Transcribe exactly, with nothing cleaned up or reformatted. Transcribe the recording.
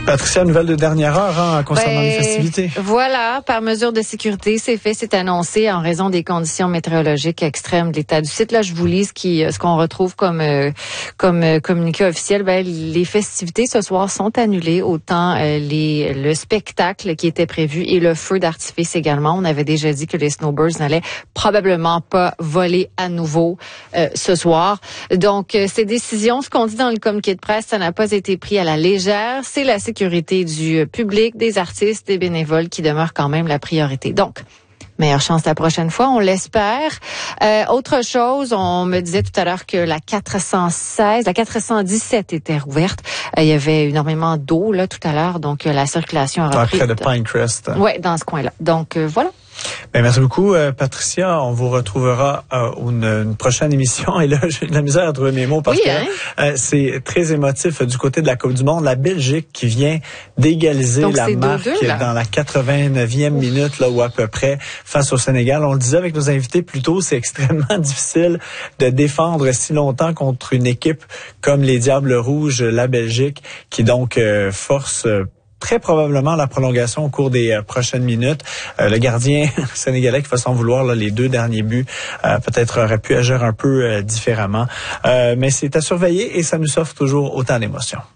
Patricia, nouvelle de dernière heure hein, concernant ben, les festivités. Voilà, par mesure de sécurité, c'est fait, c'est annoncé en raison des conditions météorologiques extrêmes de l'état du site. Là, je vous lis ce qui, ce qu'on retrouve comme euh, comme euh, communiqué officiel. Ben, les festivités ce soir sont annulées, autant euh, les le spectacle qui était prévu et le feu d'artifice également. On avait déjà dit que les snowbirds n'allaient probablement pas voler à nouveau euh, ce soir. Donc, euh, ces décisions, ce qu'on dit dans le communiqué de presse, ça n'a pas été pris à la légère. C'est la sécurité du public, des artistes, des bénévoles qui demeure quand même la priorité. Donc, meilleure chance la prochaine fois, on l'espère. Euh, autre chose, on me disait tout à l'heure que la quatre cent seize, la quatre cent dix-sept était rouverte. Euh, il y avait énormément d'eau là tout à l'heure, donc euh, la circulation a repris. Près de Pinecrest. Oui, dans ce coin-là. Donc euh, voilà. Ben, merci beaucoup, euh, Patricia. On vous retrouvera euh, une, une prochaine émission. Et là, j'ai de la misère à trouver mes mots parce oui, que hein? euh, c'est très émotif euh, du côté de la Coupe du Monde. La Belgique qui vient d'égaliser Donc, la marque deux deux, dans la quatre-vingt-neuvième minute, là, ou à peu près, face au Sénégal. On le disait avec nos invités plus tôt, c'est extrêmement difficile de défendre si longtemps contre une équipe comme les Diables Rouges, la Belgique, qui donc euh, force... Euh, très probablement la prolongation au cours des euh, prochaines minutes. Euh, le gardien sénégalais qui va s'en vouloir là, les deux derniers buts, euh, peut-être aurait pu agir un peu euh, différemment. Euh, mais c'est à surveiller et ça nous offre toujours autant d'émotions.